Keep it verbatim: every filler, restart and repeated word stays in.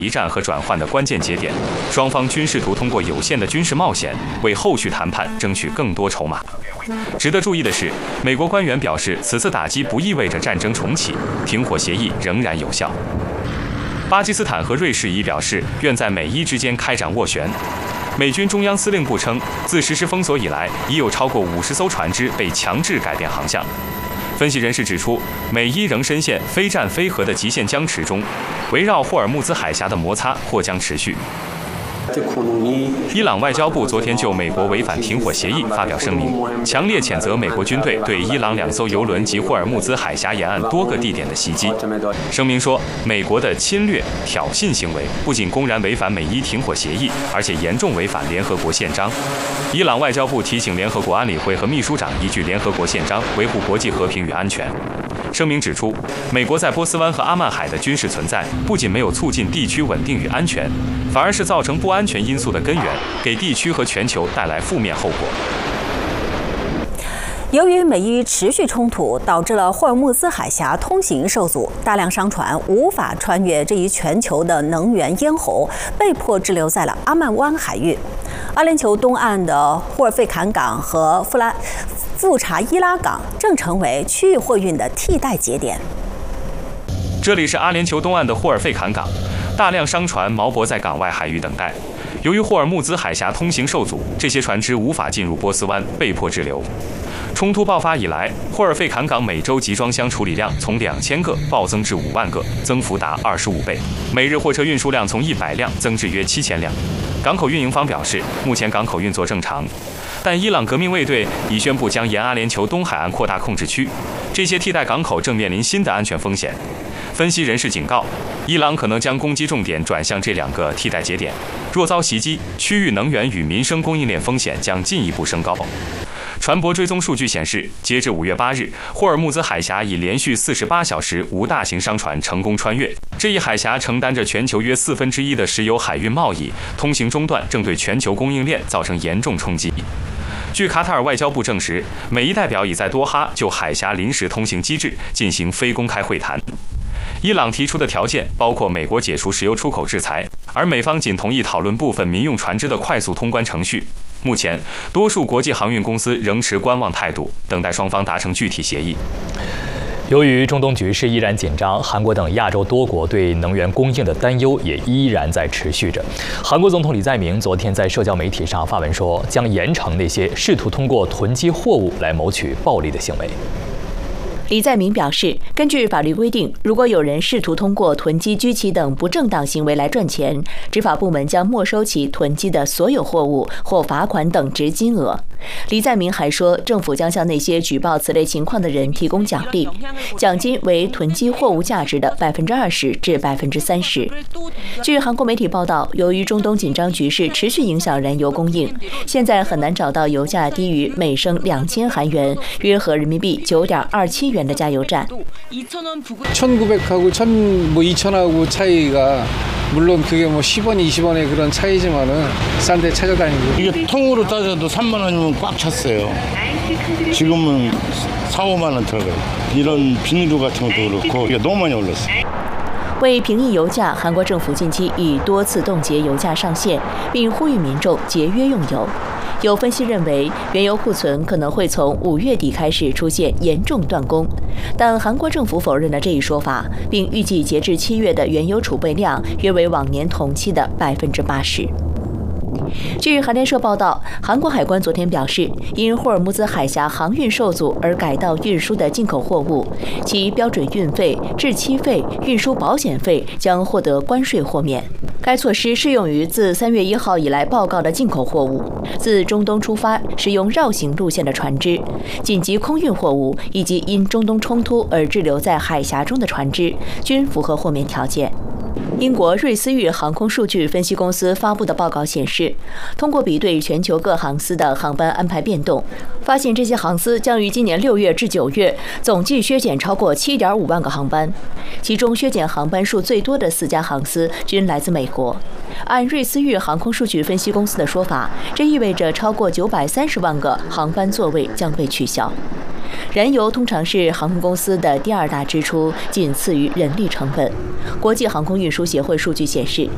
一战和转换的关键节点，双方均试图通过有限的军事冒险为后续谈判争取更多筹码。值得注意的是，美国官员表示，此次打击不意味着战争重启，停火协议仍然有效。巴基斯坦和瑞士已表示愿在美伊之间开展斡旋。美军中央司令部称，自实施封锁以来，已有超过五十艘船只被强制改变航向。分析人士指出，美伊仍深陷非战非和的极限僵持中，围绕霍尔木兹海峡的摩擦或将持续。伊朗外交部昨天就美国违反停火协议发表声明，强烈谴责美国军队对伊朗两艘油轮及霍尔木兹海峡沿岸多个地点的袭击。声明说，美国的侵略、挑衅行为不仅公然违反美伊停火协议，而且严重违反联合国宪章。伊朗外交部提醒联合国安理会和秘书长依据联合国宪章维护国际和平与安全。声明指出，美国在波斯湾和阿曼海的军事存在不仅没有促进地区稳定与安全，反而是造成不安全因素的根源，给地区和全球带来负面后果。 由于美伊持续冲突，导致了霍尔木兹海峡通行受阻，大量商船无法穿越这一全球的能源咽喉，被迫滞留在了阿曼湾海域。阿联酋东岸的霍尔费坎港和富拉富查伊拉港正成为区域货运的替代节点。 这里是阿联酋东岸的霍尔费坎港，大量商船锚泊在港外海域等待。由于霍尔木兹海峡通行受阻，这些船只无法进入波斯湾，被迫滞留。冲突爆发以来，霍尔费坎港每周集装箱处理量从两千个暴增至五万个，增幅达二十五倍。每日货车运输量从一百辆增至约七千辆。港口运营方表示，目前港口运作正常，但伊朗革命卫队已宣布将沿阿联酋东海岸扩大控制区，这些替代港口正面临新的安全风险。分析人士警告，伊朗可能将攻击重点转向这两个替代节点，若遭袭击，区域能源与民生供应链风险将进一步升高。船舶追踪数据显示，截至五月八日，霍尔木兹海峡已连续四十八小时无大型商船成功穿越。这一海峡承担着全球约四分之一的石油海运贸易，通行中断正对全球供应链造成严重冲击。据卡塔尔外交部证实，美伊代表已在多哈就海峡临时通行机制进行非公开会谈。伊朗提出的条件包括美国解除石油出口制裁，而美方仅同意讨论部分民用船只的快速通关程序。目前，多数国际航运公司仍持观望态度，等待双方达成具体协议。 由于中东局势依然紧张，韩国等亚洲多国对能源供应的担忧也依然在持续着。韩国总统李在明昨天在社交媒体上发文说，将严惩那些试图通过囤积货物来谋取暴利的行为。 李在明表示，根据法律规定，如果有人试图通过囤积居奇等不正当行为来赚钱，执法部门将没收其囤积的所有货物或罚款等值金额。李在明还说，政府将向那些举报此类情况的人提供奖励，奖金为囤积货物价值的百分之二十至百分之三十。据韩国媒体报道，由于中东紧张局势持续影响燃油供应，现在很难找到油价低于每升两千韩元（约合人民币九点二七元）的加油站。 천구백하고 뭐 이천하고 차이가 물론 그게 뭐 십 원, 이십 원의 그런 차이지만은 싼 데 찾아다니고 이게 통으로 따져도 삼만 원이면 꽉 찼어요. 지금은 사오만 원 들어가요. 이런 비닐로 같은 것도 그렇고 이게 너무 많이 올랐어요. 为平抑油价，韩国政府近期已多次冻结油价上限，并呼吁民众节约用油。有分析认为，原油库存可能会从五月底开始出现严重断供，但韩国政府否认了这一说法，并预计截至七月的原油储备量约为往年同期的百分之八十。据韩联社报道，韩国海关昨天表示，因霍尔木兹海峡航运受阻而改道运输的进口货物，其标准运费、滞期费、运输保险费将获得关税豁免。该措施适用于自三月一号以来报告的进口货物、自中东出发使用绕行路线的船只、紧急空运货物以及因中东冲突而滞留在海峡中的船只，均符合豁免条件。英国瑞思域航空数据分析公司发布的报告显示，通过比对全球各航司的航班安排变动，发现这些航司将于今年六月至九月总计削减超过 七点五万个航班，其中削减航班数最多的四家航司均来自美国。按瑞思域航空数据分析公司的说法，这意味着超过九百三十万个航班座位将被取消。燃油通常是航空公司的第二大支出，仅次于人力成本。国际航空运输协会数据显示，